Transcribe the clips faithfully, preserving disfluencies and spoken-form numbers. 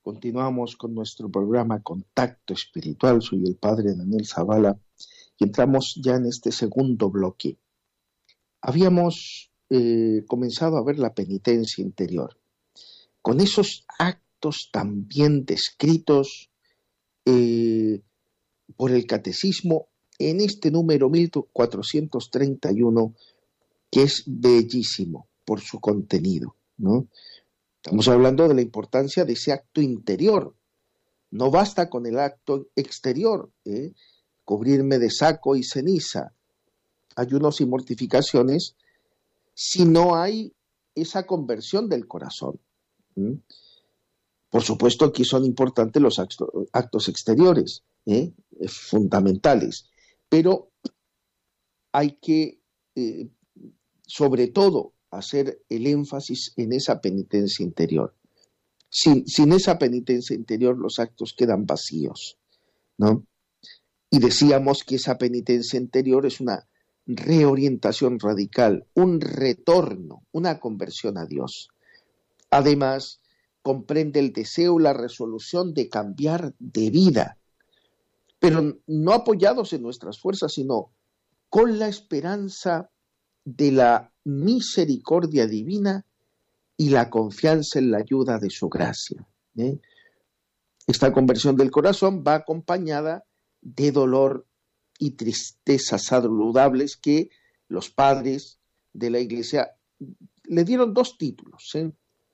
Continuamos con nuestro programa Contacto Espiritual. Soy el padre Daniel Zavala y entramos ya en este segundo bloque. Habíamos eh, comenzado a ver la penitencia interior, con esos actos tan bien descritos eh, por el Catecismo en este número mil cuatrocientos treinta y uno, que es bellísimo por su contenido, ¿no? Estamos hablando de la importancia de ese acto interior. No basta con el acto exterior, ¿eh? Cubrirme de saco y ceniza, ayunos y mortificaciones, si no hay esa conversión del corazón. ¿Mm? Por supuesto, aquí son importantes los actos, actos exteriores, ¿eh? fundamentales, pero hay que, eh, sobre todo, hacer el énfasis en esa penitencia interior. Sin, sin esa penitencia interior los actos quedan vacíos, ¿no? Y decíamos que esa penitencia interior es una reorientación radical, un retorno, una conversión a Dios. Además, comprende el deseo, la resolución de cambiar de vida, pero no apoyados en nuestras fuerzas, sino con la esperanza de la misericordia divina y la confianza en la ayuda de su gracia. ¿eh? Esta conversión del corazón va acompañada de dolor y tristezas saludables que los padres de la Iglesia le dieron dos títulos. ¿eh?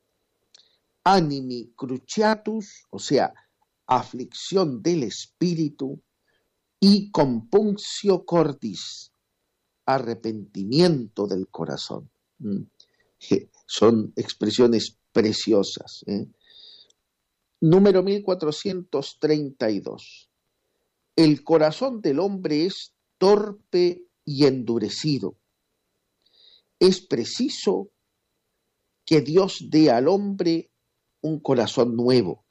Animi cruciatus, o sea, aflicción del espíritu, y compunctio cordis, arrepentimiento del corazón. ¿Mm? Son expresiones preciosas. ¿eh? Número mil cuatrocientos treinta y dos. El corazón del hombre es torpe y endurecido. Es preciso que Dios dé al hombre un corazón nuevo.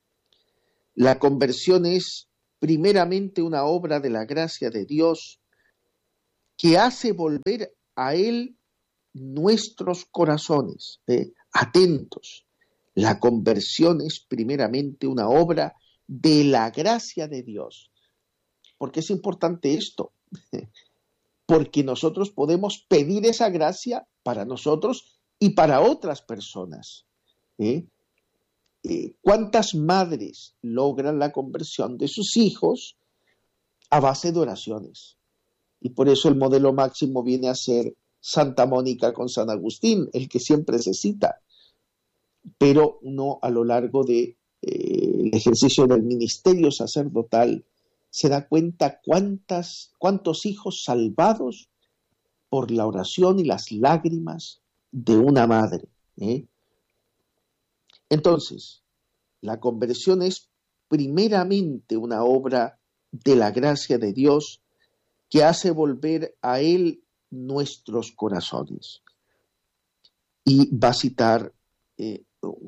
La conversión es primeramente una obra de la gracia de Dios que hace volver a Él nuestros corazones, ¿eh? atentos. La conversión es primeramente una obra de la gracia de Dios. ¿Por qué es importante esto? Porque nosotros podemos pedir esa gracia para nosotros y para otras personas. ¿eh? Eh, ¿Cuántas madres logran la conversión de sus hijos a base de oraciones? Y por eso el modelo máximo viene a ser Santa Mónica con San Agustín, el que siempre se cita, pero uno a lo largo del de, eh, ejercicio del ministerio sacerdotal se da cuenta cuántas, cuántos hijos salvados por la oración y las lágrimas de una madre. ¿eh? Entonces, la conversión es primeramente una obra de la gracia de Dios que hace volver a Él nuestros corazones. Y va a citar eh,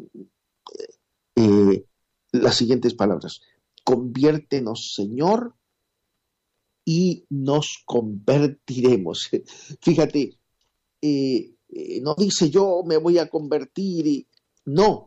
eh, las siguientes palabras. Conviértenos, Señor, y nos convertiremos. Fíjate, eh, eh, no dice yo me voy a convertir, y no.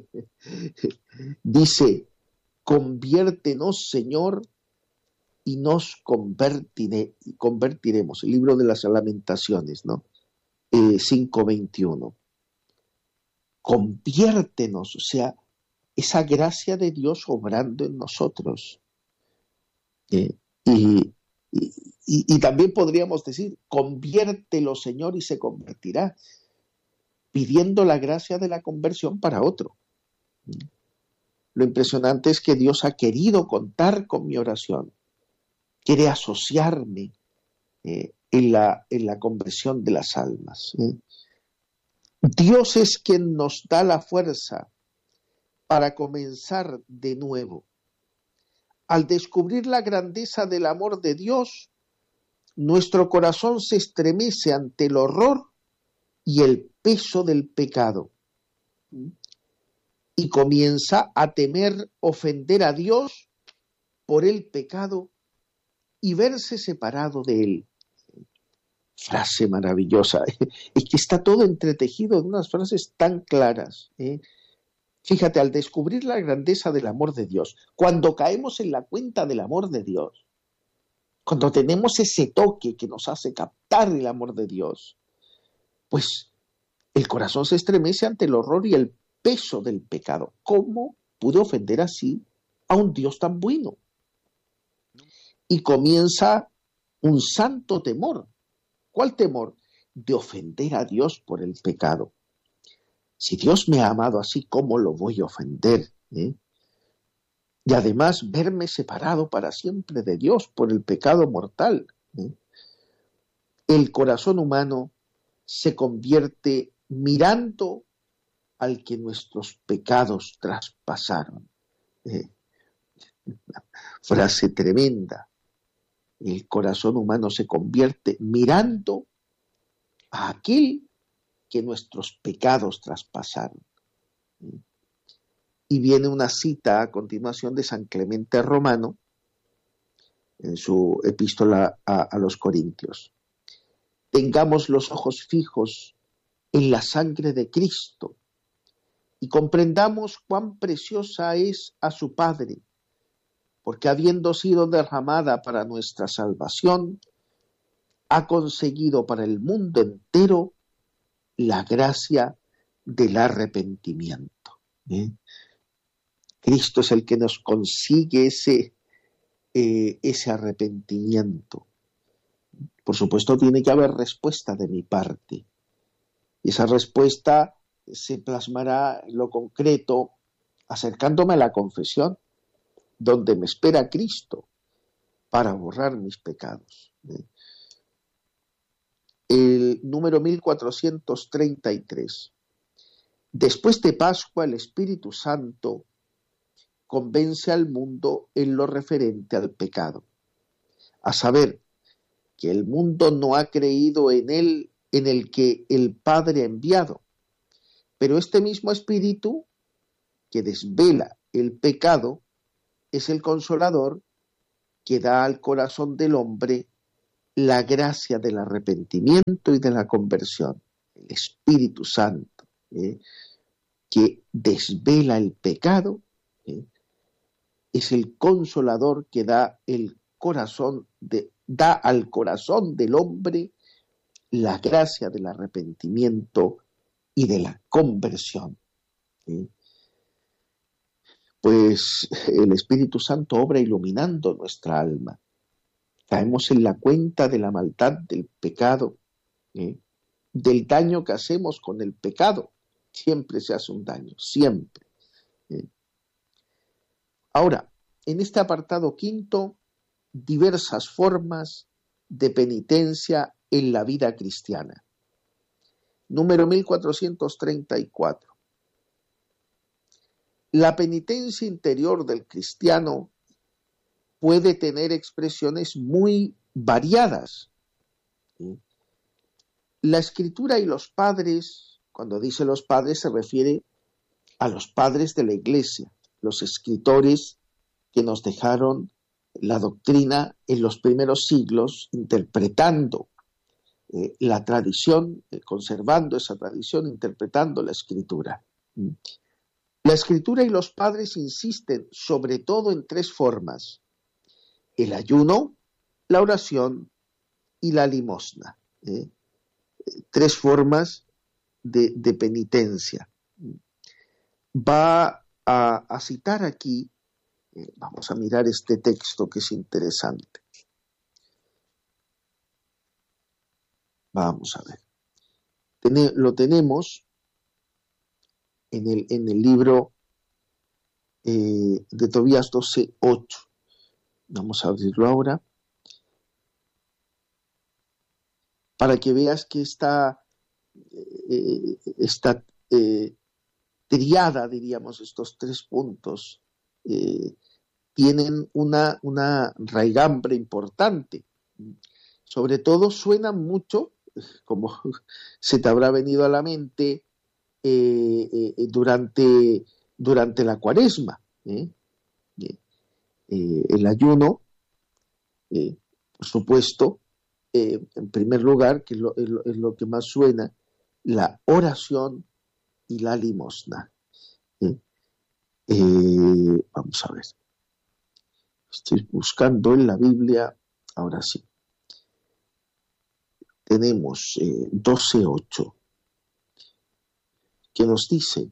Dice, conviértenos, Señor, y nos convertire, convertiremos. El libro de las Lamentaciones, ¿no? Eh, cinco veintiuno. Conviértenos, o sea, esa gracia de Dios obrando en nosotros. Eh, y, y, y también podríamos decir, conviértelo, Señor, y se convertirá, pidiendo la gracia de la conversión para otro. Lo impresionante es que Dios ha querido contar con mi oración, quiere asociarme eh, en, la, en la conversión de las almas. ¿eh? Dios es quien nos da la fuerza para comenzar de nuevo. Al descubrir la grandeza del amor de Dios, nuestro corazón se estremece ante el horror y el peso del pecado. Y comienza a temer ofender a Dios por el pecado y verse separado de Él. Frase maravillosa. Es que está todo entretejido en unas frases tan claras. ¿eh? Fíjate, al descubrir la grandeza del amor de Dios, cuando caemos en la cuenta del amor de Dios, cuando tenemos ese toque que nos hace captar el amor de Dios, pues el corazón se estremece ante el horror y el peso del pecado. ¿Cómo pude ofender así a un Dios tan bueno? Y comienza un santo temor. ¿Cuál temor? De ofender a Dios por el pecado. Si Dios me ha amado así, ¿cómo lo voy a ofender? ¿Eh? Y además verme separado para siempre de Dios por el pecado mortal. ¿Eh? El corazón humano se convierte mirando al que nuestros pecados traspasaron. ¿Eh? Frase tremenda. El corazón humano se convierte mirando a aquel que nuestros pecados traspasaron. Y viene una cita a continuación de San Clemente Romano en su epístola a, a los Corintios. Tengamos los ojos fijos en la sangre de Cristo y comprendamos cuán preciosa es a su Padre, porque habiendo sido derramada para nuestra salvación, ha conseguido para el mundo entero la gracia del arrepentimiento. ¿Eh? Cristo es el que nos consigue ese, eh, ese arrepentimiento. Por supuesto, tiene que haber respuesta de mi parte. Y esa respuesta se plasmará en lo concreto acercándome a la confesión, donde me espera Cristo para borrar mis pecados. ¿Eh? El número mil cuatrocientos treinta y tres. Después de Pascua, el Espíritu Santo convence al mundo en lo referente al pecado, a saber, que el mundo no ha creído en él, en el que el Padre ha enviado, pero este mismo Espíritu que desvela el pecado es el Consolador que da al corazón del hombre la gracia del arrepentimiento y de la conversión. El Espíritu Santo, ¿eh? que desvela el pecado, ¿eh? es el Consolador que da el corazón de, da al corazón del hombre la gracia del arrepentimiento y de la conversión. ¿Eh? Pues el Espíritu Santo obra iluminando nuestra alma. Caemos en la cuenta de la maldad del pecado, ¿eh? del daño que hacemos con el pecado. Siempre se hace un daño, siempre. ¿Eh? Ahora, en este apartado quinto, diversas formas de penitencia en la vida cristiana. Número mil cuatrocientos treinta y cuatro. La penitencia interior del cristiano puede tener expresiones muy variadas. La Escritura y los padres, cuando dice los padres se refiere a los padres de la Iglesia, los escritores que nos dejaron la doctrina en los primeros siglos, interpretando eh, la tradición, eh, conservando esa tradición, interpretando la Escritura. La Escritura y los padres insisten sobre todo en tres formas: el ayuno, la oración y la limosna. ¿eh? Tres formas de, de penitencia. Va a, a citar aquí, eh, vamos a mirar este texto que es interesante. Vamos a ver. Ten, lo tenemos en el, en el libro eh, de Tobías doce ocho. Vamos a abrirlo ahora para que veas que esta, eh, esta eh, triada, diríamos, estos tres puntos, eh, tienen una, una raigambre importante. Sobre todo suenan mucho, como se te habrá venido a la mente, eh, eh, durante, durante la Cuaresma. ¿eh? Eh, el ayuno, eh, por supuesto, eh, en primer lugar, que es lo, es, lo, es lo que más suena, la oración y la limosna. ¿eh? Eh, vamos a ver. Estoy buscando en la Biblia, ahora sí. Tenemos eh, doce ocho, que nos dice: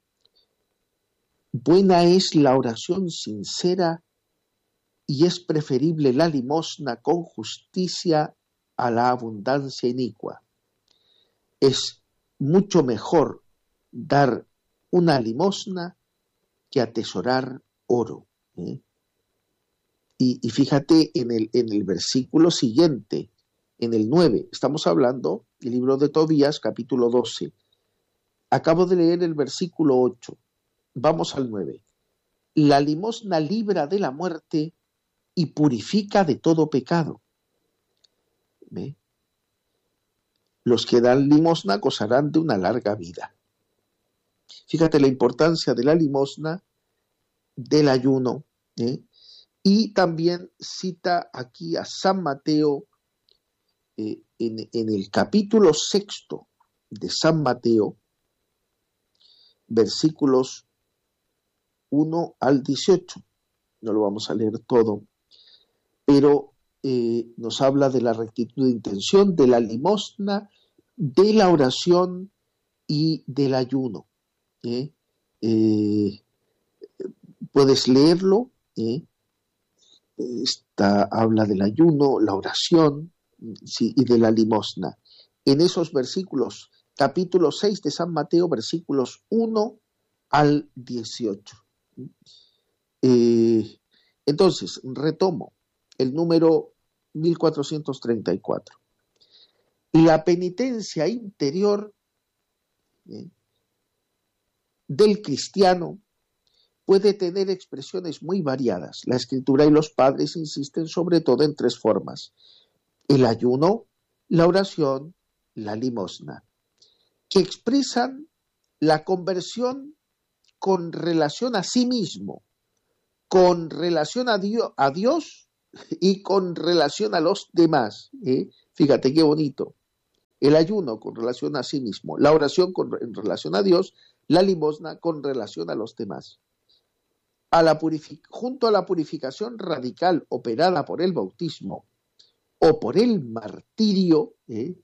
buena es la oración sincera y es preferible la limosna con justicia a la abundancia inicua. Es mucho mejor dar una limosna que atesorar oro. ¿eh? Y, y fíjate en el, en el versículo siguiente, en el nueve, estamos hablando del libro de Tobías, capítulo doce. Acabo de leer el versículo ocho. Vamos al nueve. La limosna libra de la muerte y purifica de todo pecado. ¿Ve? Los que dan limosna gozarán de una larga vida. Fíjate la importancia de la limosna, del ayuno, ¿eh? Y también cita aquí a San Mateo, eh, en, en el capítulo sexto de San Mateo, versículos uno al dieciocho. No lo vamos a leer todo, pero eh, nos habla de la rectitud de intención, de la limosna, de la oración y del ayuno. ¿eh? Eh, puedes leerlo. ¿eh? Esta habla del ayuno, la oración, sí, y de la limosna. En esos versículos, capítulo seis de San Mateo, versículos uno al dieciocho. Eh, entonces, retomo el número mil cuatrocientos treinta y cuatro. La penitencia interior ¿eh? del cristiano puede tener expresiones muy variadas. La Escritura y los padres insisten sobre todo en tres formas: el ayuno, la oración, la limosna, que expresan la conversión con relación a sí mismo, con relación a Dios, a Dios y con relación a los demás. ¿eh? Fíjate qué bonito. El ayuno con relación a sí mismo, la oración con, en relación a Dios, la limosna con relación a los demás. A la purific- junto a la purificación radical operada por el bautismo o por el martirio, ¿eh?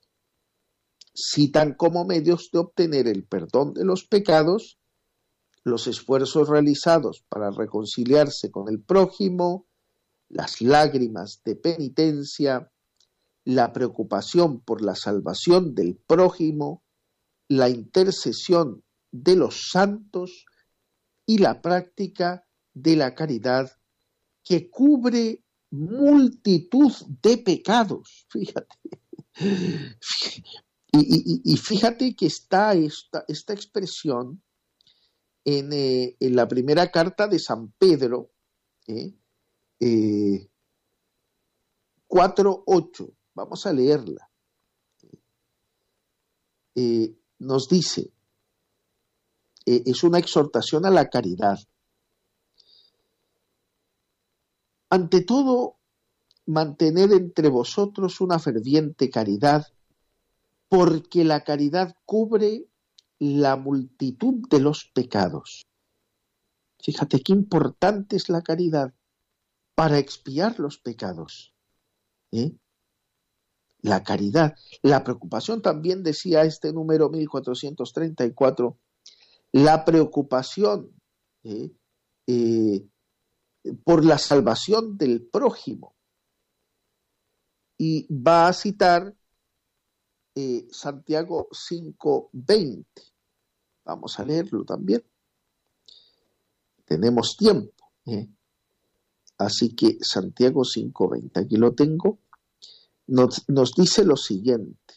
citan como medios de obtener el perdón de los pecados los esfuerzos realizados para reconciliarse con el prójimo, las lágrimas de penitencia, la preocupación por la salvación del prójimo, la intercesión de los santos y la práctica de la caridad, que cubre multitud de pecados. Fíjate. Y, y, y fíjate que está esta, esta expresión en, eh, en la primera carta de San Pedro, ¿eh? Eh, cuatro ocho. Vamos a leerla. Eh, nos dice, eh, es una exhortación a la caridad. Ante todo, mantened entre vosotros una ferviente caridad, porque la caridad cubre la multitud de los pecados. Fíjate qué importante es la caridad para expiar los pecados. ¿eh? La caridad, la preocupación, también decía este número mil cuatrocientos treinta y cuatro, la preocupación ¿eh? Eh, por la salvación del prójimo. Y va a citar eh, Santiago cinco veinte. Vamos a leerlo también. Tenemos tiempo. ¿eh? Así que Santiago cinco veinte, aquí lo tengo, nos, nos dice lo siguiente.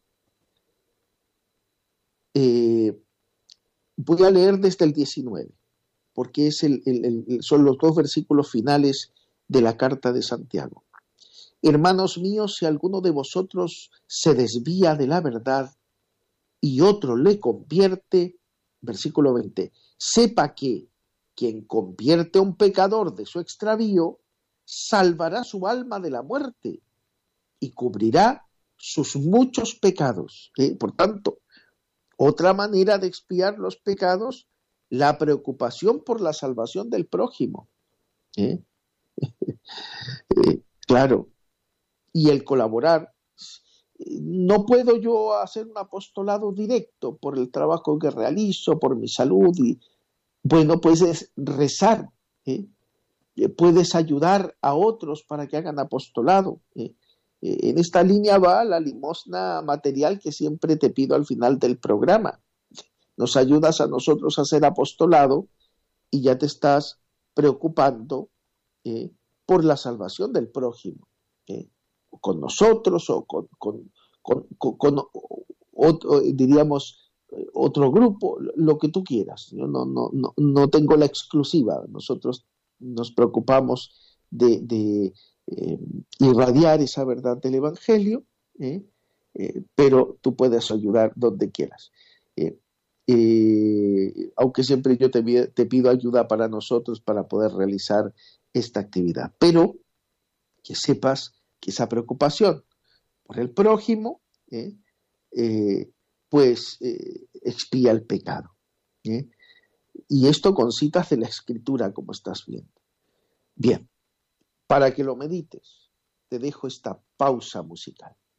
Eh, voy a leer desde el diecinueve, porque es el, el, el, son los dos versículos finales de la carta de Santiago. Hermanos míos, si alguno de vosotros se desvía de la verdad y otro le convierte, versículo veinte, sepa que quien convierte a un pecador de su extravío, salvará su alma de la muerte y cubrirá sus muchos pecados. ¿eh? Por tanto, otra manera de expiar los pecados la preocupación por la salvación del prójimo. ¿eh? eh, claro, y el colaborar. No puedo yo hacer un apostolado directo por el trabajo que realizo, por mi salud. Y, bueno, puedes rezar, ¿eh? puedes ayudar a otros para que hagan apostolado. ¿eh? En esta línea va la limosna material que siempre te pido al final del programa. Nos ayudas a nosotros a hacer apostolado y ya te estás preocupando ¿eh? por la salvación del prójimo, ¿eh? con nosotros o con, con, con, con, con otro, diríamos, otro grupo, lo que tú quieras. Yo no, no, no, no tengo la exclusiva. Nosotros nos preocupamos de, de eh, irradiar esa verdad del Evangelio, ¿eh? Eh, pero tú puedes ayudar donde quieras. Eh, eh, aunque siempre yo te, te pido ayuda para nosotros para poder realizar esta actividad. Pero que sepas que esa preocupación por el prójimo, ¿eh? Eh, pues eh, expía el pecado. ¿eh? Y esto con citas de la Escritura, como estás viendo. Bien, para que lo medites, te dejo esta pausa musical.